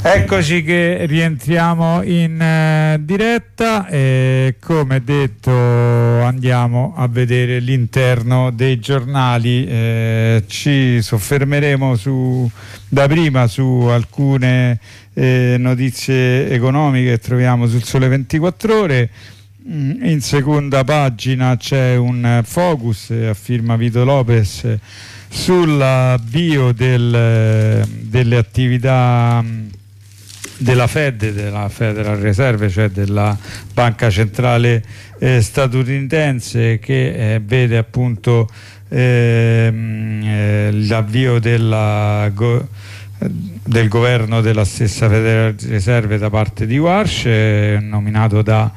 Eccoci che rientriamo in diretta e come detto andiamo a vedere l'interno dei giornali. Ci soffermeremo dapprima su alcune notizie economiche che troviamo sul Sole 24 Ore. In seconda pagina c'è un focus a firma Vito Lopez sull'avvio delle attività della Fed, della Federal Reserve, cioè della Banca Centrale statunitense, che vede appunto l'avvio del governo della stessa Federal Reserve da parte di Warsh, nominato da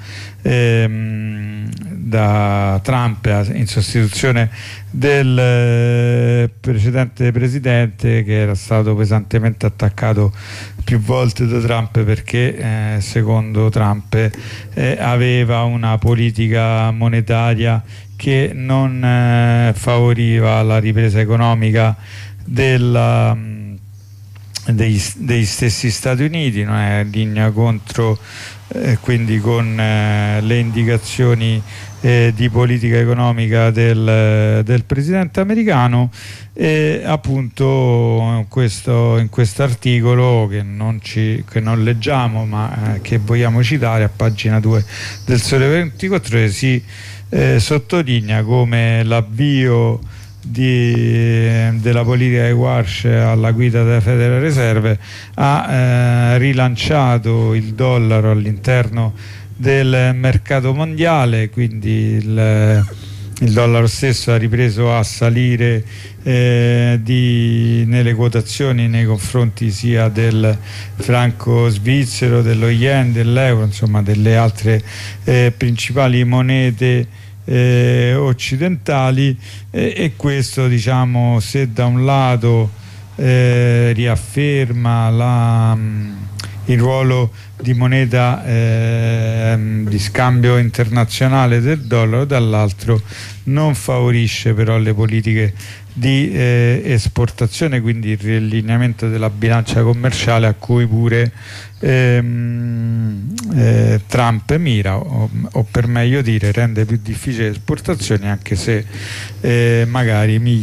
Trump in sostituzione del precedente presidente, che era stato pesantemente attaccato più volte da Trump perché secondo Trump aveva una politica monetaria che non favoriva la ripresa economica degli stessi Stati Uniti, non è in linea contro quindi con le indicazioni di politica economica del presidente americano. E appunto in questo articolo che non leggiamo ma che vogliamo citare, a pagina 2 del Sole 24 Ore, si sottolinea come l'avvio della politica di Warsh alla guida della Federal Reserve ha rilanciato il dollaro all'interno del mercato mondiale, quindi il dollaro stesso ha ripreso a salire nelle quotazioni nei confronti sia del franco svizzero, dello yen, dell'euro, insomma delle altre principali monete occidentali, e questo, diciamo, se da un lato riafferma il ruolo di moneta di scambio internazionale del dollaro, dall'altro non favorisce però le politiche di esportazione, quindi il riallineamento della bilancia commerciale a cui pure Trump mira, o per meglio dire rende più difficile le esportazioni, anche se magari